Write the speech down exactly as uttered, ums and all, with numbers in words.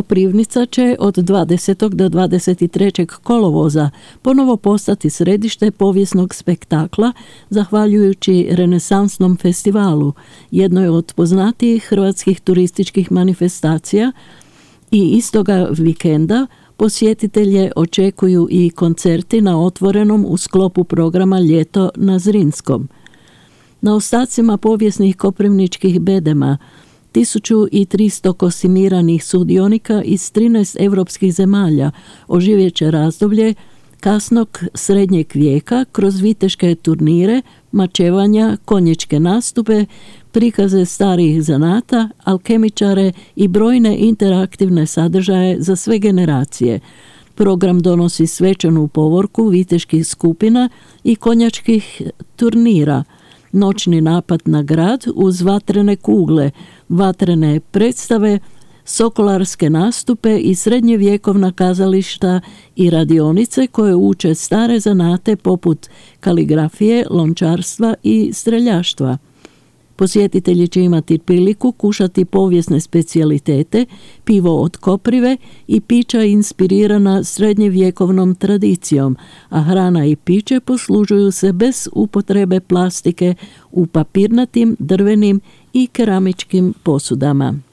Koprivnica će od dvadesetog do dvadeset trećeg kolovoza ponovo postati središte povijesnog spektakla zahvaljujući renesansnom festivalu, jednoj od poznatijih hrvatskih turističkih manifestacija, i istoga vikenda posjetitelje očekuju i koncerti na otvorenom u sklopu programa Ljeto na Zrinskom. Na ostacima povijesnih koprivničkih bedema tisuću tristo kosimiranih sudionika iz trinaest europskih zemalja oživjet će razdoblje kasnog srednjeg vijeka kroz viteške turnire, mačevanja, konjičke nastupe, prikaze starijih zanata, alkemičare i brojne interaktivne sadržaje za sve generacije. Program donosi svečanu povorku viteških skupina i konjačkih turnira, noćni napad na grad uz vatrene kugle, vatrene predstave, sokolarske nastupe i srednjevjekovna kazališta i radionice koje uče stare zanate poput kaligrafije, lončarstva i streljaštva. Posjetitelji će imati priliku kušati povijesne specijalitete, pivo od koprive i pića inspirirana srednjevjekovnom tradicijom, a hrana i piće poslužuju se bez upotrebe plastike u papirnatim, drvenim i keramičkim posudama.